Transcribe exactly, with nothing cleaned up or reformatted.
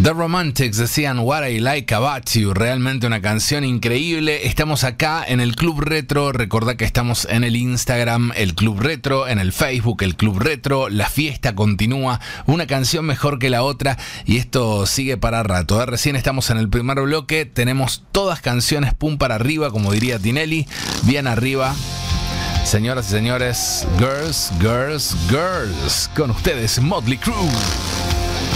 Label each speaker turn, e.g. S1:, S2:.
S1: The Romantics decían What I Like About You, realmente una canción increíble. Estamos acá en el Club Retro, recordá que estamos en el Instagram, el Club Retro, en el Facebook, el Club Retro, la fiesta continúa, una canción mejor que la otra y esto sigue para rato. ¿eh? Recién estamos en el primer bloque, tenemos todas canciones pum para arriba, como diría Tinelli, bien arriba. Señoras y señores, girls, girls, girls, con ustedes Motley Crue.